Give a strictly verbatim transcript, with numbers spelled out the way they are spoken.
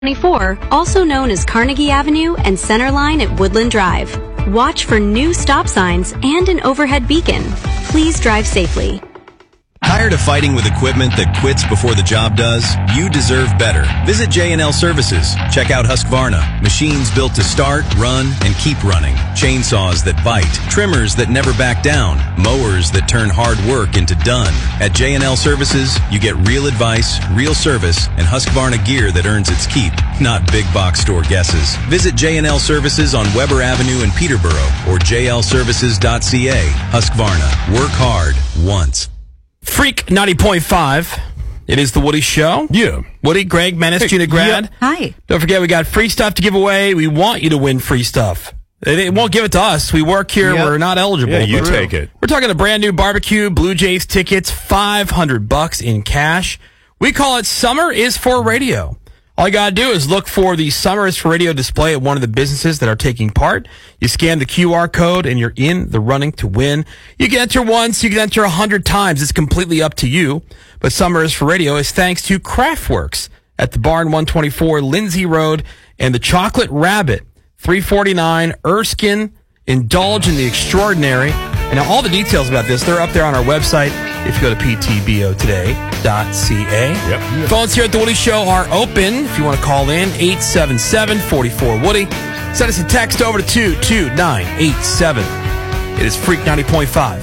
twenty-four, also known as Carnegie Avenue and Centerline at Woodland Drive. Watch for new stop signs and an overhead beacon. Please drive safely. Tired of fighting with equipment that quits before the job does? You deserve better. Visit J and L Services. Check out Husqvarna. Machines built to start, run, and keep running. Chainsaws that bite. Trimmers that never back down. Mowers that turn hard work into done. At J and L Services, you get real advice, real service, and Husqvarna gear that earns its keep, not big box store guesses. Visit J and L Services on Weber Avenue in Peterborough or j l services dot c a. Husqvarna. Work hard once. Freak ninety point five. It is the Woody Show. Yeah. Woody, Greg, Menace, Gina Grad. Yeah. Hi. Don't forget, we got free stuff to give away. We want you to win free stuff. They, they won't give it to us. We work here. Yep. We're not eligible. Yeah, you But take it. We're talking a brand new barbecue, Blue Jays tickets, five hundred bucks in cash. We call it Summer is for Radio. All you got to do is look for the Summer is for Radio display at one of the businesses that are taking part. You scan the Q R code and you're in the running to win. You can enter once, you can enter a hundred times. It's completely up to you. But Summer is for Radio is thanks to Craftworks at the Barn one twenty-four Lindsay Road and the Chocolate Rabbit, three forty-nine Erskine. Indulge in the extraordinary. And now all the details about this, they're up there on our website if you go to p t b o today dot c a. Yep. Phones here at The Woody Show are open. If you want to call in, eight seven seven, four four, Woody. Send us a text over to two two nine eight seven. It is Freak ninety point five.